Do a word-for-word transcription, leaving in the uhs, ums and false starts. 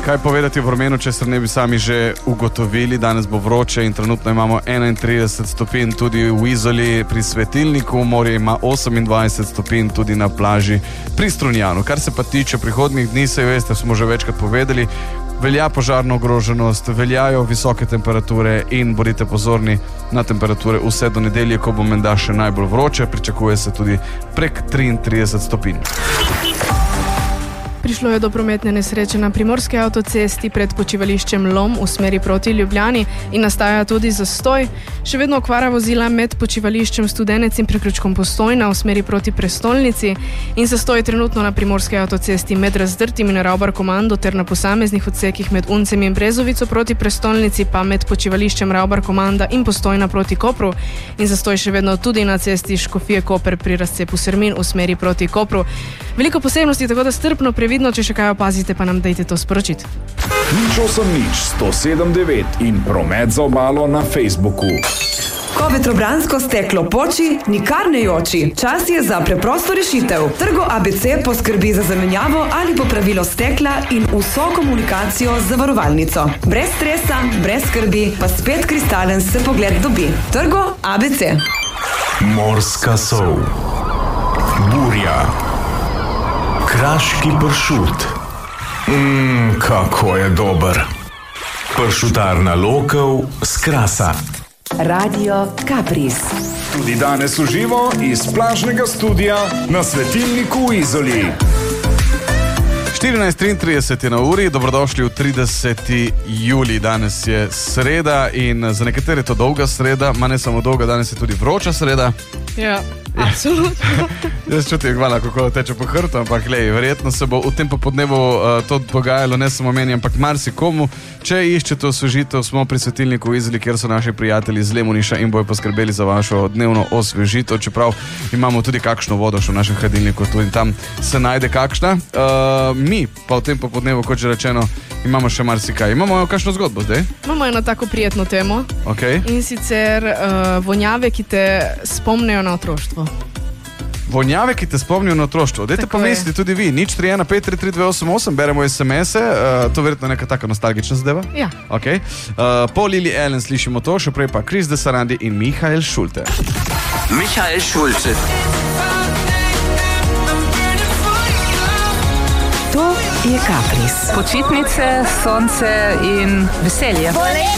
kaj povedati o vremenu, če se ne bi sami že ugotovili. Danes bo vroče in trenutno imamo enaintrideset stopinj tudi v Izoli pri svetilniku, morje ima osemindvajset stopinj tudi na plaži pri Strunjanu. Kar se pa tiče prihodnjih dni, se veste, smo že večkrat povedali, velja požarna ogroženost, veljajo visoke temperature in bodite pozorni na temperature vse do nedelje, ko bo menda še najbolj vroče, pričakuje se tudi prek triintrideset stopinj. Prišlo je do prometne nesreče na primorski avtocesti pred počivališčem Lom v smeri proti Ljubljani in nastaja tudi zastoj. Še vedno okvara vozila med počivališčem Studenec in priključkom Postojna v smeri proti prestolnici in zastoj je trenutno na primorski avtocesti med Razdrtim in Ravbar Komando ter na posameznih odsekih med Uncem in Brezovico proti prestolnici pa med počivališčem Ravbar Komanda in Postojna proti Kopru in zastoj še vedno tudi na cesti Škofije Koper pri razcepu Sermin v smeri proti Kopru. Veliko posebnosti, tako da strpno previdno, če še kaj opazite, pa nam dajte to sporočiti. Nič osem nič sto sedem devet in promet za obalo na Facebooku. Ko vetrobransko steklo poči, nikar ne joči. Čas je za preprosto rešitev. Trgo A B C poskrbi za zamenjavo ali popravilo stekla in vso komunikacijo z zavarovalnico. Brez stresa, brez skrbi, pa spet kristalen se pogled dobi. Trgo A B C. Morska sol. Burja. Kraški pršut. Mmm, kako je dober. Pršutarna Lokov s Krasa. Radio Kapris. Tudi danes v živo iz plažnega studia na svetilniku v Izoli. štirinajst triintrideset je na uri, dobrodošli v trideseti julij. Danes je sreda in za nekatere je to dolga sreda, ma ne samo dolga, danes je tudi vroča sreda. Ja, absolutno. Jaz čutim, hvala, kako teče po hrtu, ampak lej, verjetno se bo v tem popodnevu uh, to dogajalo, ne samo meni, ampak marsikomu. Če iščete osvežitev, smo pri svetilniku v Izoli, kjer so naši prijatelji iz Lemoniša in bojo poskrbeli za vašo dnevno osvežitev, čeprav imamo tudi kakšno vodo še v našem hladilniku, tu in tam se najde kakšna. Uh, mi pa v tem popodnevu, kot že rečeno, imamo še marsikaj. Imamo kakšno zgodbo zdaj? Imamo eno tako prijetno temo. Okay. In sicer uh, vonjave, ki te spomnijo na otroštvo. Vonjave, ki te spomnijo na otroštvo. Dajte pa misliti tudi vi. nič tri ena pet tri tri dve osem osem, beremo es em ese, uh, to verjetno neka taka nostalgična zadeva. Ja. Okay. Uh, po Lili Allen slišimo to, še prej pa Chris de Sarandi in Michael Schulte. Michael Schulte. To je Kapris. Počitnice, sonce in veselje.